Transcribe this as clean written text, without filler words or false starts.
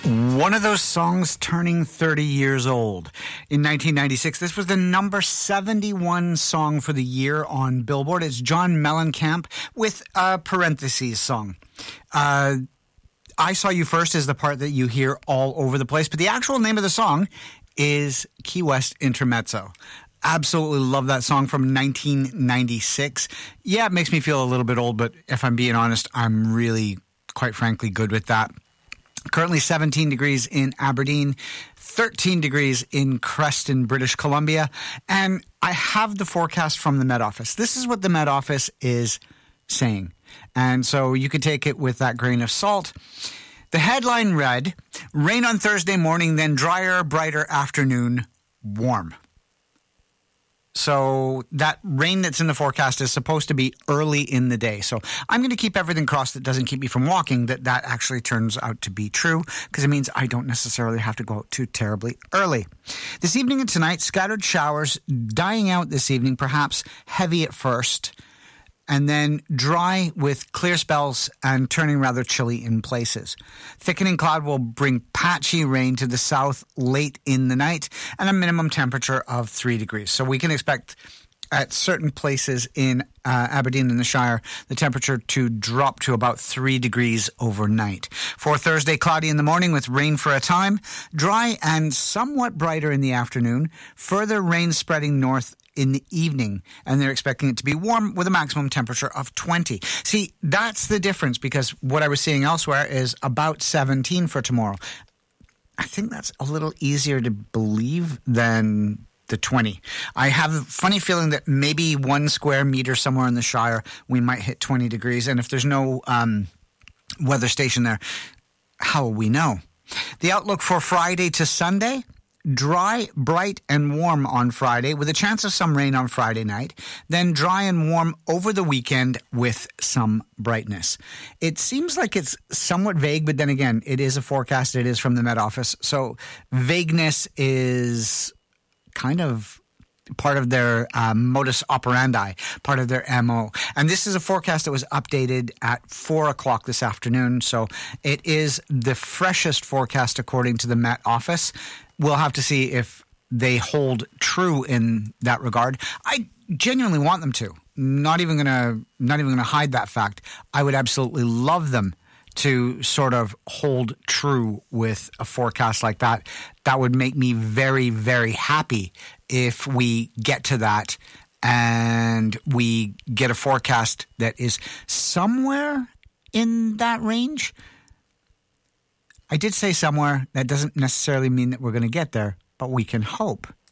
One of those songs turning 30 years old. In 1996, this was the number 71 song for the year on Billboard. It's John Mellencamp with a parentheses song. I Saw You First is the part that you hear all over the place, but the actual name of the song is Key West Intermezzo. Absolutely love that song from 1996. Yeah, it makes me feel a little bit old, but if I'm being honest, I'm really, quite frankly, good with that. Currently 17 degrees in Aberdeen, 13 degrees in Creston, British Columbia. And I have the forecast from the Met Office. This is what the Met Office is saying. And so you could take it with that grain of salt. The headline read, rain on Thursday morning, then drier, brighter afternoon, warm. So that rain that's in the forecast is supposed to be early in the day. So I'm going to keep everything crossed that doesn't keep me from walking, that actually turns out to be true, because it means I don't necessarily have to go out too terribly early. This evening and tonight, scattered showers dying out this evening, perhaps heavy at first, and then dry with clear spells and turning rather chilly in places. Thickening cloud will bring patchy rain to the south late in the night and a minimum temperature of 3 degrees. So we can expect at certain places in Aberdeen and the Shire, the temperature to drop to about 3 degrees overnight. For Thursday, cloudy in the morning with rain for a time, dry and somewhat brighter in the afternoon, further rain spreading north in the evening, and they're expecting it to be warm with a maximum temperature of 20. See, that's the difference, because what I was seeing elsewhere is about 17 for tomorrow. I think that's a little easier to believe than the 20. I have a funny feeling that maybe 1 square meter somewhere in the Shire, we might hit 20 degrees. And if there's no weather station there, how will we know? The outlook for Friday to Sunday: dry, bright, and warm on Friday with a chance of some rain on Friday night. Then dry and warm over the weekend with some brightness. It seems like it's somewhat vague, but then again, it is a forecast. It is from the Met Office. So vagueness is kind of part of their modus operandi, part of their MO. And this is a forecast that was updated at 4 o'clock this afternoon. So it is the freshest forecast according to the Met Office. We'll have to see if they hold true in that regard. I genuinely want them to. Not even gonna hide that fact. I would absolutely love them to sort of hold true with a forecast like that. That would make me very, very happy if we get to that and we get a forecast that is somewhere in that range. I did say somewhere. That doesn't necessarily mean that we're going to get there, but we can hope